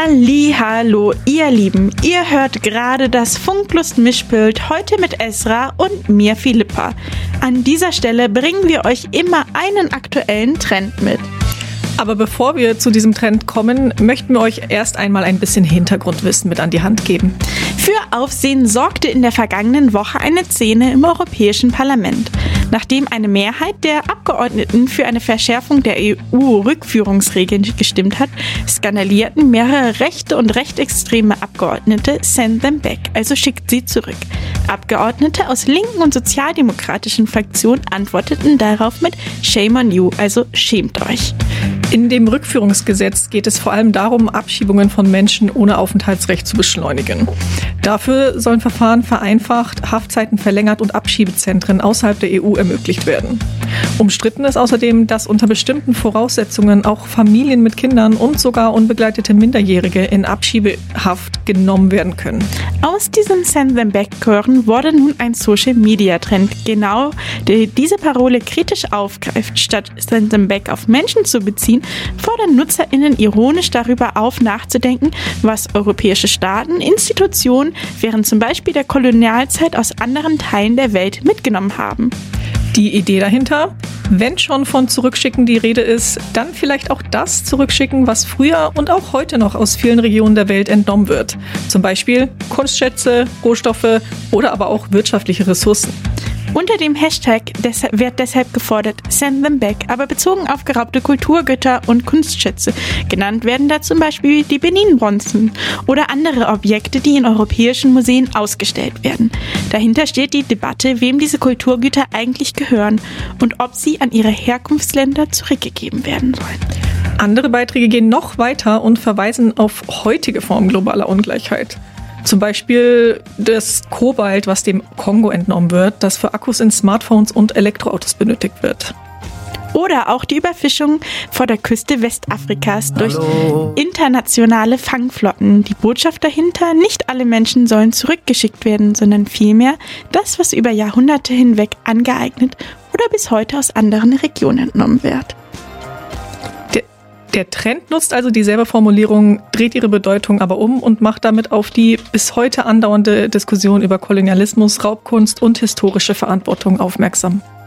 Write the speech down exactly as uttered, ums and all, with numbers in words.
Hallihallo, ihr Lieben. Ihr hört gerade das Funklust-Mischpult, heute mit Esra und mir, Philippa. An dieser Stelle bringen wir euch immer einen aktuellen Trend mit. Aber bevor wir zu diesem Trend kommen, möchten wir euch erst einmal ein bisschen Hintergrundwissen mit an die Hand geben. Für Aufsehen sorgte in der vergangenen Woche eine Szene im Europäischen Parlament. Nachdem eine Mehrheit der Abgeordneten für eine Verschärfung der E U-Rückführungsregeln gestimmt hat, skandalierten mehrere rechte und rechtsextreme Abgeordnete "Send them back", also schickt sie zurück. Abgeordnete aus linken und sozialdemokratischen Fraktionen antworteten darauf mit "Shame on you", also schämt euch. In dem Rückführungsgesetz geht es vor allem darum, Abschiebungen von Menschen ohne Aufenthaltsrecht zu beschleunigen. Dafür sollen Verfahren vereinfacht, Haftzeiten verlängert und Abschiebezentren außerhalb der E U ermöglicht werden. Umstritten ist außerdem, dass unter bestimmten Voraussetzungen auch Familien mit Kindern und sogar unbegleitete Minderjährige in Abschiebehaft genommen werden können. Aus diesem Send them back Hören wurde nun ein Social-Media-Trend, genau der diese Parole kritisch aufgreift. Statt Send them back auf Menschen zu beziehen, fordern NutzerInnen ironisch darüber auf, nachzudenken, was europäische Staaten, Institutionen während zum Beispiel der Kolonialzeit aus anderen Teilen der Welt mitgenommen haben. Die Idee dahinter? Wenn schon von Zurückschicken die Rede ist, dann vielleicht auch das zurückschicken, was früher und auch heute noch aus vielen Regionen der Welt entnommen wird. Zum Beispiel Kunstschätze, Rohstoffe oder aber auch wirtschaftliche Ressourcen. Unter dem Hashtag deshalb, wird deshalb gefordert, Send them back, aber bezogen auf geraubte Kulturgüter und Kunstschätze. Genannt werden da zum Beispiel die Benin-Bronzen oder andere Objekte, die in europäischen Museen ausgestellt werden. Dahinter steht die Debatte, wem diese Kulturgüter eigentlich gehören und ob sie an ihre Herkunftsländer zurückgegeben werden sollen. Andere Beiträge gehen noch weiter und verweisen auf heutige Formen globaler Ungleichheit. Zum Beispiel das Kobalt, was dem Kongo entnommen wird, das für Akkus in Smartphones und Elektroautos benötigt wird. Oder auch die Überfischung vor der Küste Westafrikas durch Hallo. internationale Fangflotten. Die Botschaft dahinter: Nicht alle Menschen sollen zurückgeschickt werden, sondern vielmehr das, was über Jahrhunderte hinweg angeeignet oder bis heute aus anderen Regionen entnommen wird. Der Trend nutzt also dieselbe Formulierung, dreht ihre Bedeutung aber um und macht damit auf die bis heute andauernde Diskussion über Kolonialismus, Raubkunst und historische Verantwortung aufmerksam.